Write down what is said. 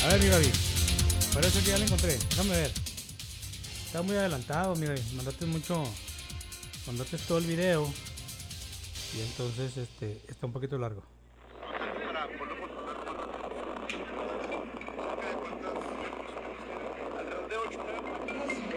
A ver, mi Gaby. Parece que ya lo encontré. Déjame ver. Está muy adelantado, mi Gaby. Mandaste mucho. Mandaste todo el video. Y entonces está un poquito largo.